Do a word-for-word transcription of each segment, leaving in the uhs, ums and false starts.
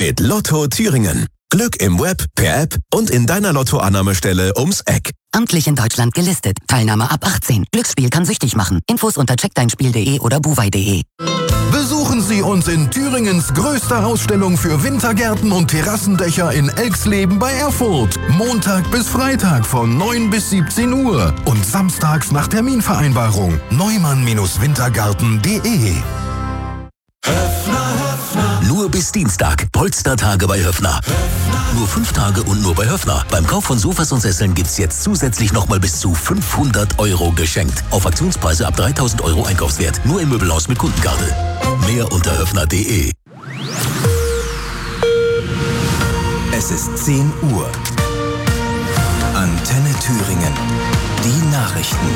mit Lotto Thüringen. Glück im Web, per App und in deiner Lottoannahmestelle ums Eck. Amtlich in Deutschland gelistet. Teilnahme ab achtzehn. Glücksspiel kann süchtig machen. Infos unter check dein spiel punkt de oder buwei punkt de. Besuchen Sie uns in Thüringens größter Ausstellung für Wintergärten und Terrassendächer in Elxleben bei Erfurt. Montag bis Freitag von neun bis siebzehn Uhr und samstags nach Terminvereinbarung. neumann Wintergarten punkt de. Nur bis Dienstag. Polstertage bei Höffner. Höffner. Nur fünf Tage und nur bei Höffner. Beim Kauf von Sofas und Sesseln gibt's jetzt zusätzlich nochmal bis zu fünfhundert Euro geschenkt. Auf Aktionspreise ab dreitausend Euro Einkaufswert. Nur im Möbelhaus mit Kundenkarte. Mehr unter höffner punkt de. Es ist zehn Uhr. Antenne Thüringen. Die Nachrichten.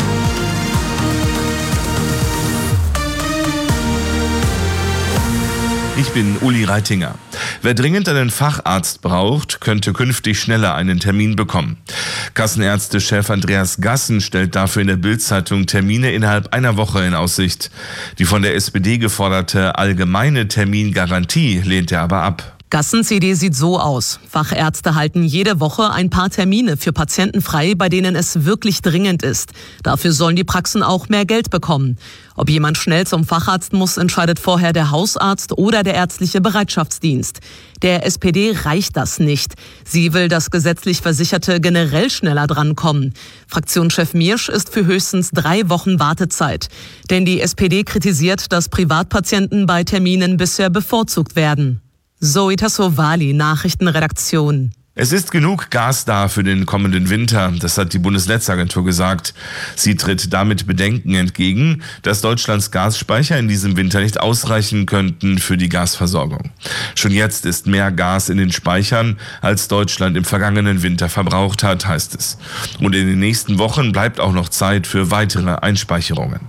Ich bin Uli Reitinger. Wer dringend einen Facharzt braucht, könnte künftig schneller einen Termin bekommen. Kassenärztechef Andreas Gassen stellt dafür in der Bild-Zeitung Termine innerhalb einer Woche in Aussicht. Die von der S P D geforderte allgemeine Termingarantie lehnt er aber ab. Gassens Idee sieht so aus. Fachärzte halten jede Woche ein paar Termine für Patienten frei, bei denen es wirklich dringend ist. Dafür sollen die Praxen auch mehr Geld bekommen. Ob jemand schnell zum Facharzt muss, entscheidet vorher der Hausarzt oder der ärztliche Bereitschaftsdienst. Der S P D reicht das nicht. Sie will, dass gesetzlich Versicherte generell schneller drankommen. Fraktionschef Miersch ist für höchstens drei Wochen Wartezeit. Denn die S P D kritisiert, dass Privatpatienten bei Terminen bisher bevorzugt werden. Zoe Tassovali, Nachrichtenredaktion. Es ist genug Gas da für den kommenden Winter, das hat die Bundesnetzagentur gesagt. Sie tritt damit Bedenken entgegen, dass Deutschlands Gasspeicher in diesem Winter nicht ausreichen könnten für die Gasversorgung. Schon jetzt ist mehr Gas in den Speichern, als Deutschland im vergangenen Winter verbraucht hat, heißt es. Und in den nächsten Wochen bleibt auch noch Zeit für weitere Einspeicherungen.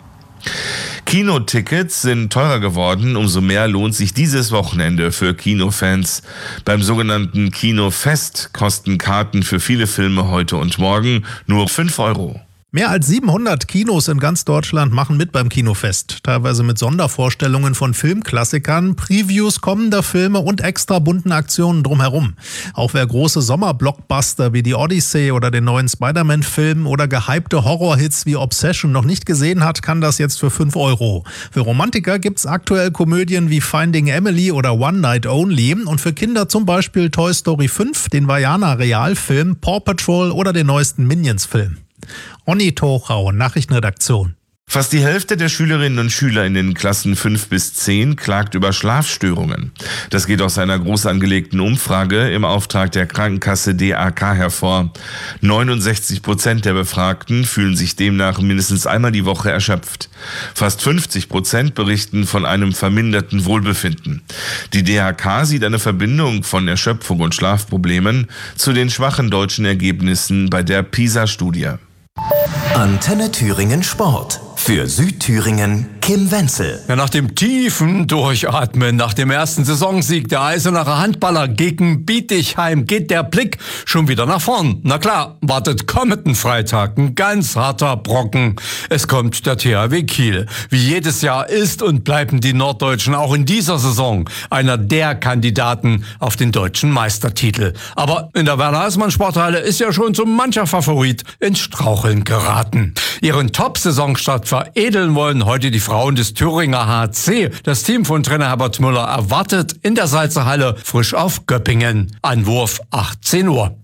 Kinotickets sind teurer geworden, umso mehr lohnt sich dieses Wochenende für Kinofans. Beim sogenannten Kinofest kosten Karten für viele Filme heute und morgen nur fünf Euro. Mehr als siebenhundert Kinos in ganz Deutschland machen mit beim Kinofest. Teilweise mit Sondervorstellungen von Filmklassikern, Previews kommender Filme und extra bunten Aktionen drumherum. Auch wer große Sommerblockbuster wie die Odyssey oder den neuen Spider-Man-Film oder gehypte Horrorhits wie Obsession noch nicht gesehen hat, kann das jetzt für fünf Euro. Für Romantiker gibt's aktuell Komödien wie Finding Emily oder One Night Only und für Kinder zum Beispiel Toy Story fünf, den Vaiana-Realfilm, Paw Patrol oder den neuesten Minions-Film. Onni Tochau, Nachrichtenredaktion. Fast die Hälfte der Schülerinnen und Schüler in den Klassen fünf bis zehn klagt über Schlafstörungen. Das geht aus einer groß angelegten Umfrage im Auftrag der Krankenkasse D A K hervor. neunundsechzig Prozent der Befragten fühlen sich demnach mindestens einmal die Woche erschöpft. Fast fünfzig Prozent berichten von einem verminderten Wohlbefinden. Die D A K sieht eine Verbindung von Erschöpfung und Schlafproblemen zu den schwachen deutschen Ergebnissen bei der PISA-Studie. Antenne Thüringen Sport. Für Südthüringen Kim Wenzel. Ja, nach dem tiefen Durchatmen, nach dem ersten Saisonsieg der Eisenacher Handballer gegen Bietigheim geht der Blick schon wieder nach vorn. Na klar, wartet kommenden Freitag ein ganz harter Brocken. Es kommt der T H W Kiel. Wie jedes Jahr ist und bleiben die Norddeutschen auch in dieser Saison einer der Kandidaten auf den deutschen Meistertitel. Aber in der Werner-Eismann-Sporthalle ist ja schon so mancher Favorit ins Straucheln geraten. Ihren Top-Saisonstart veredeln wollen heute die Frauen des Thüringer H C. Das Team von Trainer Herbert Müller erwartet in der Salzerhalle frisch auf Göppingen. Anwurf achtzehn Uhr.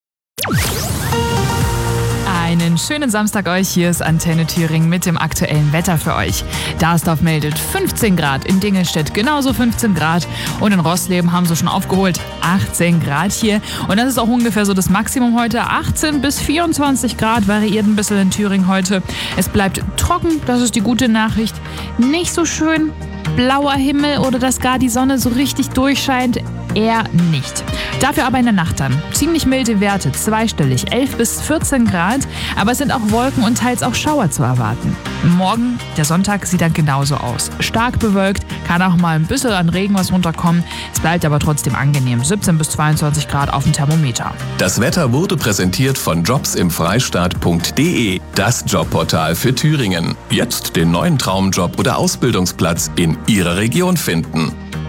Einen schönen Samstag euch. Hier ist Antenne Thüringen mit dem aktuellen Wetter für euch. Darsdorf meldet fünfzehn Grad, in Dingelstedt genauso fünfzehn Grad und in Rossleben haben sie schon aufgeholt achtzehn Grad hier. Und das ist auch ungefähr so das Maximum heute. achtzehn bis vierundzwanzig Grad variiert ein bisschen in Thüringen heute. Es bleibt trocken, das ist die gute Nachricht. Nicht so schön blauer Himmel oder dass gar die Sonne so richtig durchscheint. Eher nicht. Dafür aber in der Nacht dann ziemlich milde Werte, zweistellig, elf bis vierzehn Grad, aber es sind auch Wolken und teils auch Schauer zu erwarten. Morgen, der Sonntag, sieht dann genauso aus. Stark bewölkt, kann auch mal ein bisschen an Regen was runterkommen, es bleibt aber trotzdem angenehm, siebzehn bis zweiundzwanzig Grad auf dem Thermometer. Das Wetter wurde präsentiert von jobs im freistaat punkt de, das Jobportal für Thüringen. Jetzt den neuen Traumjob oder Ausbildungsplatz in Ihrer Region finden.